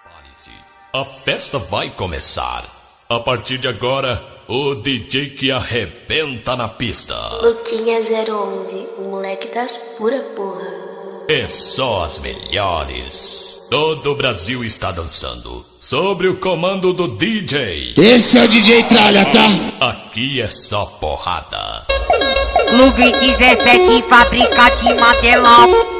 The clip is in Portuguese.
Prepare-se, a festa vai começar. A partir de agora, o DJ que arrebenta na pista. Luquinha 011, o moleque das pura porra. É só as melhores. Todo o Brasil está dançando sob o comando do DJ. Esse é o DJ Tralha, tá? Aqui é só porrada. Clube 17, fábrica de material.